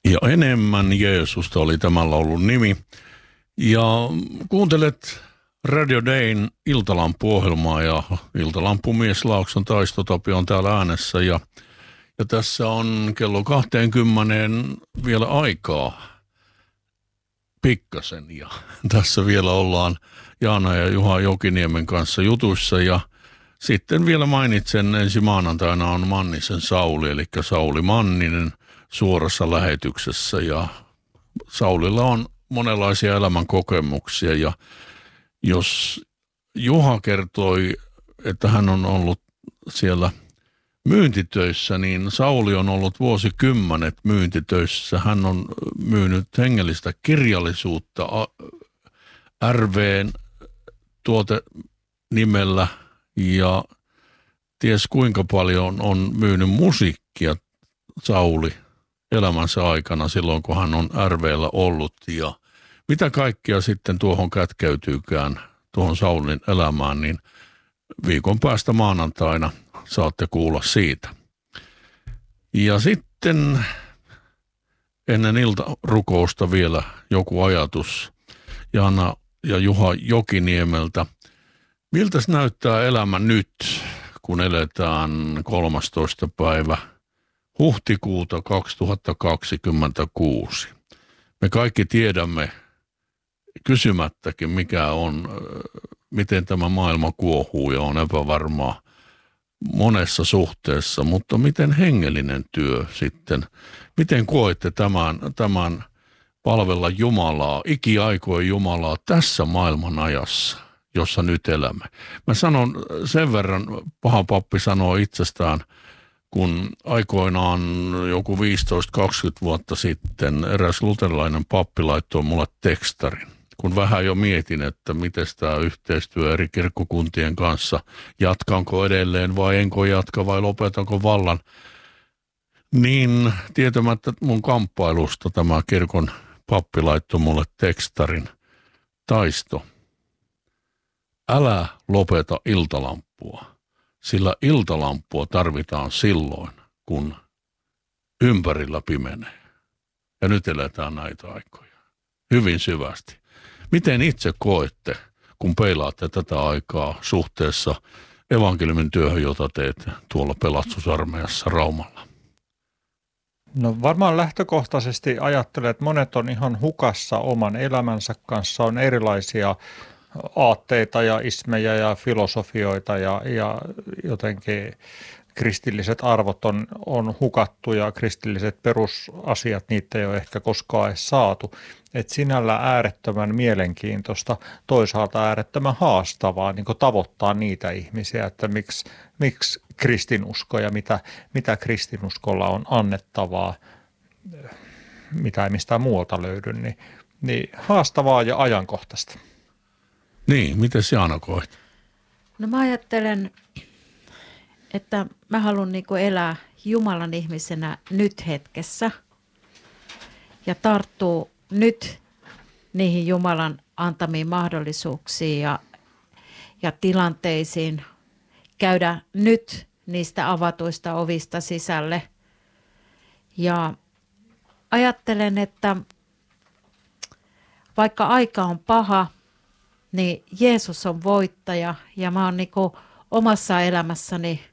Ja enemmän Jeesusta oli tämän laulun nimi. Ja kuuntelet Radio Dayn iltalampuohjelmaa ja iltalampumies Laakson Taisto-Tapio on täällä äänessä. Ja tässä on kello 20 vielä aikaa pikkasen. Ja tässä vielä ollaan Jaana ja Juha Jokiniemen kanssa jutuissa ja sitten vielä mainitsen, ensi maanantaina on Mannisen Sauli, eli Sauli Manninen suorassa lähetyksessä ja Saulilla on monenlaisia elämän kokemuksia ja jos Juha kertoi, että hän on ollut siellä myyntitöissä, niin Sauli on ollut vuosikymmenet myyntitöissä. Hän on myynyt hengellistä kirjallisuutta RVn tuotenimellä ja ties kuinka paljon on myynyt musiikkia Sauli elämänsä aikana silloin, kun hän on RVllä ollut. Ja mitä kaikkea sitten tuohon kätkeytyykään, tuohon Saulin elämään, niin viikon päästä maanantaina saatte kuulla siitä. Ja sitten ennen iltarukousta vielä joku ajatus Jaana ja Juha Jokiniemeltä. Miltäs näyttää elämä nyt, kun eletään 13. päivä huhtikuuta 2026? Me kaikki tiedämme kysymättäkin, miten tämä maailma kuohuu ja on epävarmaa monessa suhteessa, mutta miten hengellinen työ sitten? Miten koette tämän palvella Jumalaa, ikiaikojen Jumalaa tässä maailman ajassa, jossa nyt elämme? Mä sanon sen verran, paha pappi sanoo itsestään, kun aikoinaan joku 15-20 vuotta sitten eräs luterilainen pappi laittoi mulle tekstarin. Kun vähän jo mietin, että miten tämä yhteistyö eri kirkkokuntien kanssa, jatkanko edelleen vai enkö jatka vai lopetanko vallan, niin tietämättä mun kamppailusta tämä kirkon pappi laittoi mulle tekstarin. Taisto, älä lopeta iltalampua, sillä iltalampua tarvitaan silloin, kun ympärillä pimenee. Ja nyt eletään näitä aikoja hyvin syvästi. Miten itse koette, kun peilaatte tätä aikaa suhteessa evankeliumin työhön, jota teet tuolla pelastusarmeijassa Raumalla? No varmaan lähtökohtaisesti ajattelen, että monet on ihan hukassa oman elämänsä kanssa. On erilaisia aatteita ja ismejä ja filosofioita ja jotenkin kristilliset arvot on hukattu ja kristilliset perusasiat, niitä ei ole ehkä koskaan edes saatu. Et sinällä äärettömän mielenkiintoista, toisaalta äärettömän haastavaa niin tavoittaa niitä ihmisiä, että miksi kristinusko ja mitä kristinuskolla on annettavaa, mitä ei mistään muualta löydy, niin haastavaa ja ajankohtaista. Niin, miten Jaana koet? No mä ajattelen, että mä haluan elää Jumalan ihmisenä nyt hetkessä ja tarttua nyt niihin Jumalan antamiin mahdollisuuksiin ja tilanteisiin, käydä nyt niistä avatuista ovista sisälle. Ja ajattelen, että vaikka aika on paha, niin Jeesus on voittaja ja mä oon omassa elämässäni